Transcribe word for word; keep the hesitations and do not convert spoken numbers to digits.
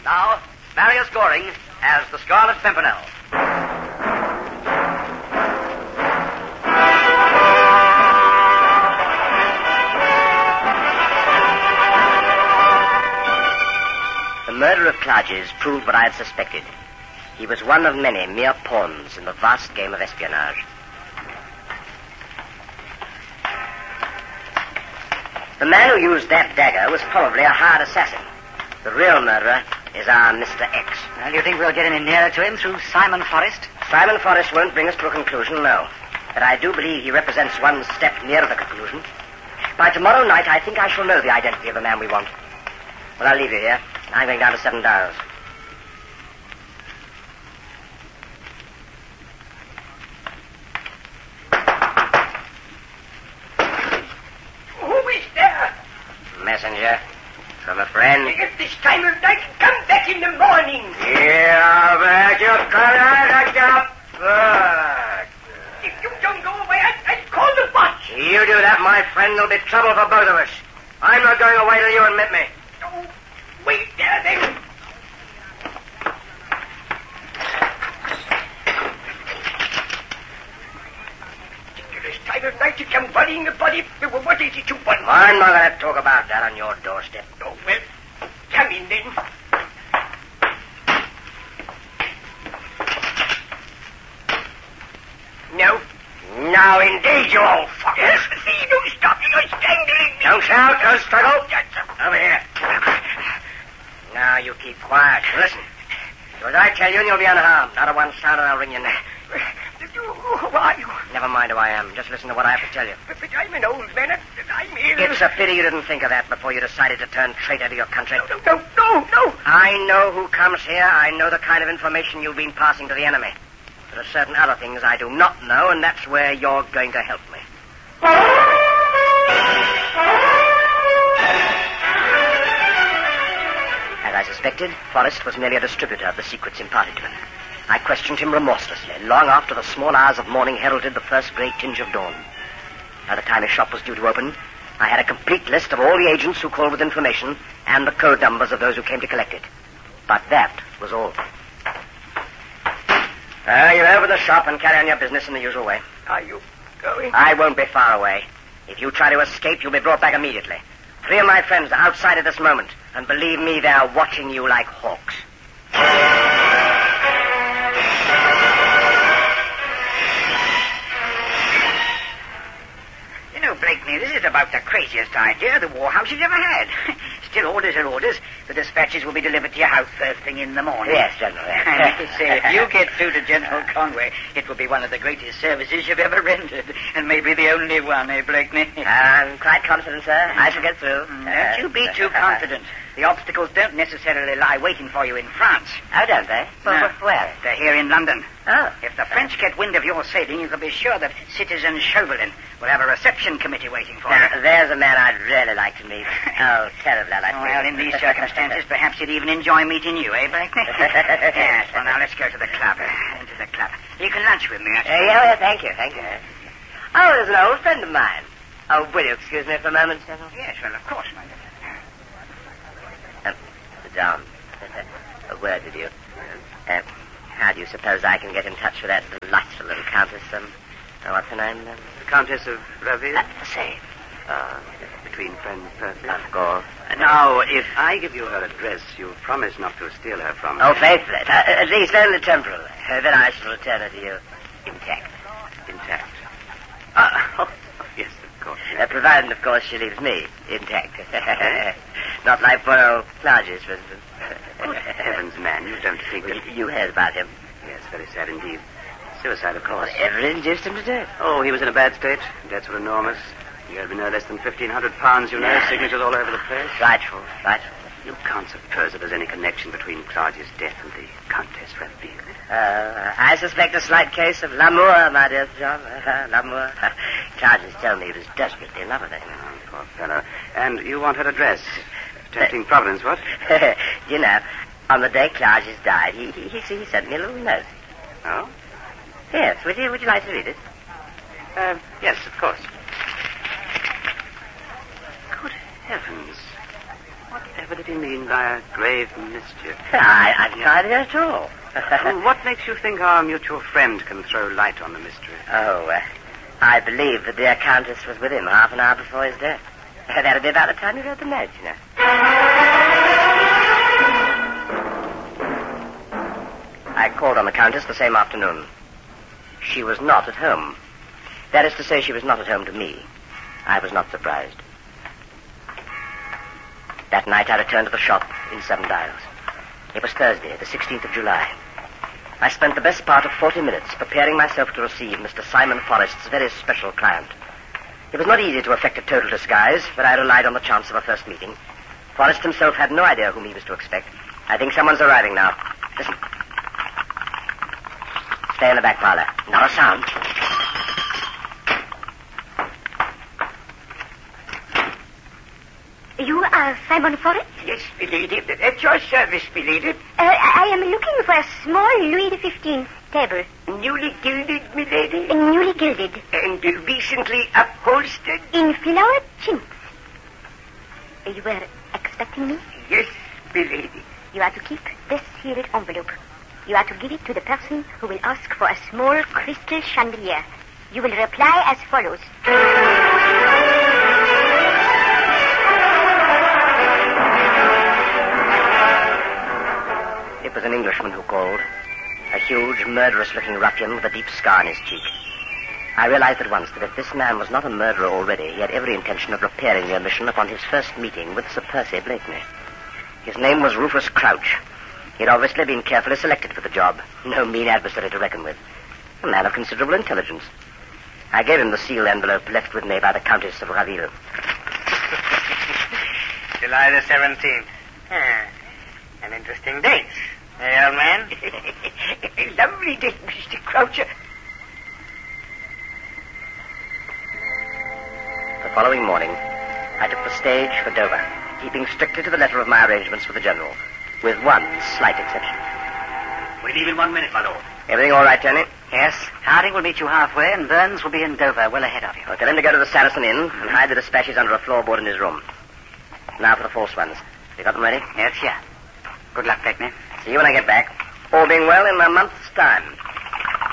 Now, Marius Goring as the Scarlet Pimpernel. The murder of Clarges proved what I had suspected. He was one of many mere pawns in the vast game of espionage. The man who used that dagger was probably a hired assassin. The real murderer is our Mister X. Well, do you think we'll get any nearer to him through Simon Forrest? Simon Forrest won't bring us to a conclusion, no. But I do believe he represents one step nearer the conclusion. By tomorrow night, I think I shall know the identity of the man we want. Well, I'll leave you here. I'm going down to Seven Dials. Who is there? Messenger. From a friend. If this time of night, come back in the morning. Yeah, but you can't up. If you don't go away, I, I'll call the watch. You do that, my friend, there'll be trouble for both of us. I'm not going away till you admit me. Oh, wait there, then. This time of night, you come burying the body. What is it you want? I'm not going to talk about that on your doorstep. Oh, well, come in, then. No? Now, indeed, you old fucker. Yes, see, don't stop. You're strangling me. Don't shout, don't struggle. Over here. Now, you keep quiet. Listen. Do as I tell you, and you'll be unharmed. Not a one sound, and I'll ring your neck. Who are you? Never mind who I am. Just listen to what I have to tell you. But, but I'm an old man, and I'm ill. It's a pity you didn't think of that before you decided to turn traitor to your country. No, no, no, no. I know who comes here. I know the kind of information you've been passing to the enemy. There are certain other things I do not know, and that's where you're going to help me. As I suspected, Forrest was merely a distributor of the secrets imparted to him. I questioned him remorselessly, long after the small hours of morning heralded the first great tinge of dawn. By the time his shop was due to open, I had a complete list of all the agents who called with information and the code numbers of those who came to collect it. But that was all. Uh, you open the shop and carry on your business in the usual way. Are you going? I won't be far away. If you try to escape, you'll be brought back immediately. Three of my friends are outside at this moment, and believe me, they're watching you like hawks. You know, Blakeney, this is about the craziest idea the War House has ever had. Still, orders are orders. The dispatches will be delivered to your house first thing in the morning. Yes, General. And say, if you get through to General Conway, it will be one of the greatest services you've ever rendered, and maybe the only one, eh, Blakeney? I'm quite confident, sir. I shall get through. Don't you be too confident. The obstacles don't necessarily lie waiting for you in France. Oh, don't they? Well, No. where? They're here in London. Oh. If the French get wind of your sailing, you can be sure that Citizen Chauvelin will have a reception committee waiting for Now, you. there's a man I'd really like to meet. Oh, terribly I'd like to meet Well, him. in these circumstances, perhaps you'd even enjoy meeting you, eh, Blakeney? Yes, well, now let's go to the club. Uh, into the club. You can lunch with me, Uh, actually. yeah, yeah, thank you, thank you. Oh, there's an old friend of mine. Oh, will you excuse me for a moment, General? Yes, well, of course, my dear. Um, sit down. A word with you. Uh, how do you suppose I can get in touch with that delightful little Countess, um, uh, what's her name? Um, The Countess of Raville? uh, say, Uh, between friends, perfect. of course. Now, if I give you her address, you'll promise not to steal her from me. Oh, faithfully. Uh, at least only temporal. Uh, then I shall return her to you intact. Intact. Ah, oh, yes, of course. Uh, provided, of course, she leaves me intact. Not like poor old Clarges, for instance. Good heavens, man, you don't think that... You heard about him. Yes, very sad indeed. Suicide, of course. Whatever induced him to do it? Oh, he was in a bad state. Debts were enormous. He had no less than fifteen hundred pounds, you know, signatures all over the place. Frightful, frightful. You can't suppose that there's any connection between Clarges' death and the Countess Raville. Uh, I suspect a slight case of l'amour, my dear John. Uh, l'amour. Clarges tell me he was desperately in love with her. Oh, poor fellow. And you want her address? Tempting Providence, what? You know, on the day Clarges died, he, he, he, he sent me a little note. Oh? Yes, would you, would you like to read it? Uh, yes, of course. Good heavens. Whatever whatever did he mean by a grave mischief? I, I've no idea at all. Well, what makes you think our mutual friend can throw light on the mystery? Oh, uh, I believe the dear Countess was with him half an hour before his death. That'd be about the time he wrote the note, you know. I called on the Countess the same afternoon. She was not at home. That is to say, she was not at home to me. I was not surprised. That night I returned to the shop in Seven Dials. It was Thursday, the sixteenth of July. I spent the best part of forty minutes preparing myself to receive Mister Simon Forrest's very special client. It was not easy to effect a total disguise, but I relied on the chance of a first meeting. Forrest himself had no idea whom he was to expect. I think someone's arriving now. Listen. Stay in the back parlor. Not a sound. You are Simon Forrest? Yes, milady. At your service, milady. Uh, I am looking for a small Louis the Fifteenth table. Newly gilded, milady. Uh, newly gilded. And uh, recently upholstered. In flowered chintz. Uh, you were expecting me? Yes, milady. You are to keep this sealed envelope. You are to give it to the person who will ask for a small crystal chandelier. You will reply as follows. It was an Englishman who called. A huge, murderous-looking ruffian with a deep scar on his cheek. I realized at once that if this man was not a murderer already, he had every intention of repairing the omission upon his first meeting with Sir Percy Blakeney. His name was Rufus Crouch. He had obviously been carefully selected for the job. No mean adversary to reckon with. A man of considerable intelligence. I gave him the sealed envelope left with me by the Countess of Raville. July the seventeenth. Ah, an interesting date. Hey, old man? A lovely day, Mister Croucher. The following morning, I took the stage for Dover, keeping strictly to the letter of my arrangements with the General, with one slight exception. We leave in one minute, my lord. Everything all right, Tony? Yes. Harding will meet you halfway, and Burns will be in Dover, well ahead of you. Well, tell him to go to the Saracen Inn and hide the dispatches under a floorboard in his room. Now for the false ones. You got them ready? Yes, sir. Good luck, Blakeney. See you when I get back. All being well in a month's time.